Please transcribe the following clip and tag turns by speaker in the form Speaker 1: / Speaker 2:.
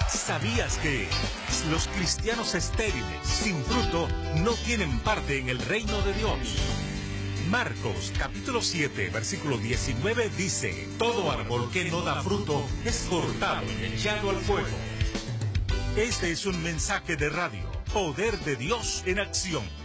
Speaker 1: ¿Sabías que los cristianos estériles, sin fruto, no tienen parte en el reino de Dios? Marcos, capítulo 7, versículo 19 dice: todo árbol que no da fruto es cortado y echado al fuego. Este es un mensaje de radio, Poder de Dios en Acción.